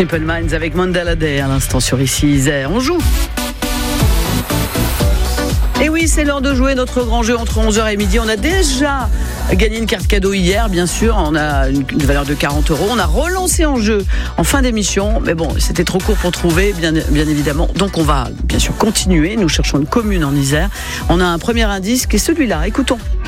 Simple Minds avec Mandela Day à l'instant sur ici Isère. On joue. Et oui, c'est l'heure de jouer notre grand jeu entre 11h et midi. On a déjà gagné une carte cadeau hier, bien sûr. On a une valeur de 40 €. On a relancé en jeu en fin d'émission. Mais bon, c'était trop court pour trouver, bien évidemment. Donc on va bien sûr continuer. Nous cherchons une commune en Isère. On a un premier indice qui est celui-là. Écoutons.